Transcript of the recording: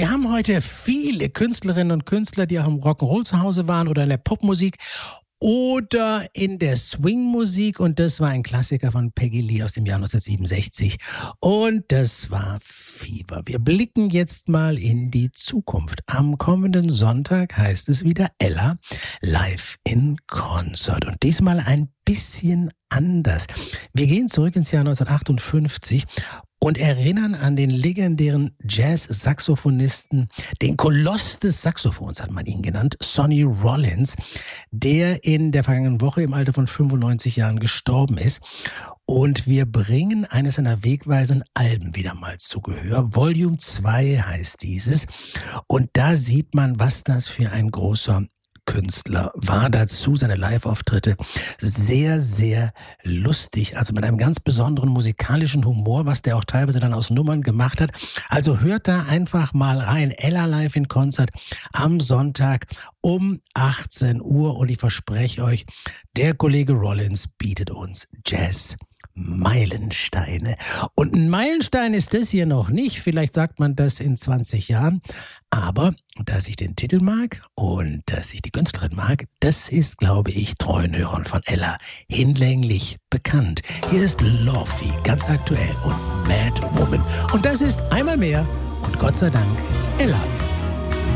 Wir haben heute viele Künstlerinnen und Künstler, die auch im Rock'n'Roll zu Hause waren oder in der Popmusik oder in der Swingmusik. Und das war ein Klassiker von Peggy Lee aus dem Jahr 1967. Und das war Fever. Wir blicken jetzt mal in die Zukunft. Am kommenden Sonntag heißt es wieder Ella live in Konzert. Und diesmal ein bisschen anders. Wir gehen zurück ins Jahr 1958 und erinnern an den legendären Jazz-Saxophonisten, den Koloss des Saxophons hat man ihn genannt, Sonny Rollins, der in der vergangenen Woche im Alter von 95 Jahren gestorben ist. Und wir bringen eines seiner wegweisenden Alben wieder mal zu Gehör. Volume 2 heißt dieses. Und da sieht man, was das für ein großer Künstler war. Dazu seine Live-Auftritte sehr, sehr lustig. Also mit einem ganz besonderen musikalischen Humor, was der auch teilweise dann aus Nummern gemacht hat. Also hört da einfach mal rein. Ella live in Konzert am Sonntag um 18 Uhr. Und ich verspreche euch, der Kollege Rollins bietet uns Jazz Meilensteine. Und ein Meilenstein ist das hier noch nicht. Vielleicht sagt man das in 20 Jahren. Aber dass ich den Titel mag und dass ich die Künstlerin mag, das ist, glaube ich, treuen Hörern von Ella hinlänglich bekannt. Hier ist Lofi, ganz aktuell, und Mad Woman. Und das ist einmal mehr und Gott sei Dank Ella.